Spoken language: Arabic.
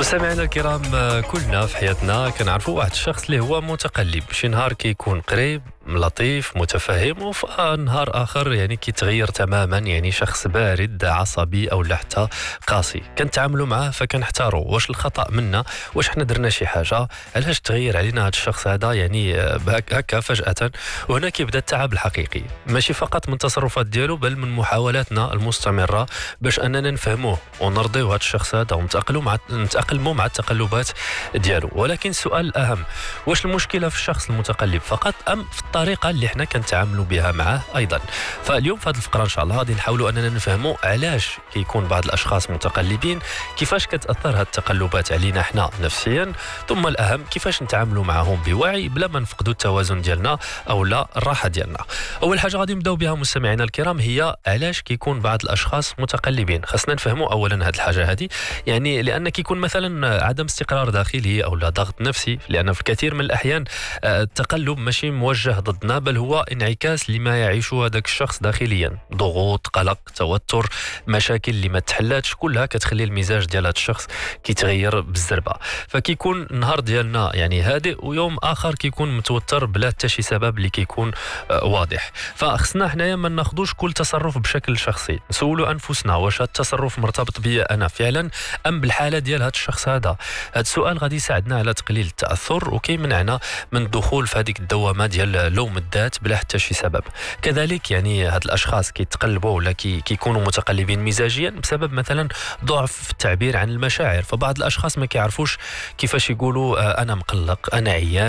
مستمعينا الكرام، كلنا في حياتنا كنعرفوا واحد الشخص اللي هو متقلب. شي نهار كيكون قريب لطيف متفهم، وفي نهار اخر كيتغير تماما، شخص بارد عصبي او حتى قاسي. كنتعاملوا معاه فكنحتاروا واش الخطا منا، واش حنا درنا شي حاجه، علاش تغير علينا هذا الشخص هذا هكا فجاه. وهنا كيبدا التعب الحقيقي، ماشي فقط من تصرفات ديالو بل من محاولاتنا المستمره باش اننا نفهموه ونرضيو هذا الشخص هذا ونتاقلموا مع التقلبات ديالو. ولكن السؤال الاهم، واش المشكله في الشخص المتقلب فقط ام في الطريقه اللي حنا كنتعاملوا بها معاه ايضا؟ فاليوم في هذه الفقره ان شاء الله غادي نحاولوا اننا نفهموا علاش كيكون بعض الاشخاص متقلبين، كيفاش كتاثر هذه التقلبات علينا حنا نفسيا، ثم الاهم كيفاش نتعاملوا معهم بوعي بلا ما نفقدوا التوازن ديالنا او لا الراحه ديالنا. اول حاجه غادي نبداو بها مستمعينا الكرام هي علاش كيكون بعض الاشخاص متقلبين. خاصنا نفهموا اولا هذه الحاجه هذه، لان كيكون مثلا عدم استقرار داخلي او لا ضغط نفسي، لان في الكثير من الاحيان التقلب ماشي موجه ضدنا بل هو انعكاس لما يعيشه هذاك الشخص داخليا. ضغوط، قلق، توتر، مشاكل اللي ما تحلاتش كلها كتخلي المزاج ديال هذا الشخص كيتغير بالزربه. فكيكون النهار ديالنا هادئ، ويوم اخر كيكون متوتر بلا حتى شي سبب اللي كيكون واضح. فخصنا حنايا ما ناخذوش كل تصرف بشكل شخصي، نسولوا انفسنا واش هذا التصرف مرتبط بيا انا فعلا ام بالحاله ديال هذا الشخص هذا. هذا السؤال غادي يساعدنا على تقليل التاثر وكيمنعنا من الدخول في هذيك الدوامه ديال لوم الذات بلا حتى شي سبب. كذلك هاد الاشخاص كيتقلبوا ولا كيكونوا متقلبين مزاجيا بسبب مثلا ضعف في التعبير عن المشاعر. فبعض الاشخاص ما كيعرفوش كيفاش يقولوا انا مقلق، انا عيان،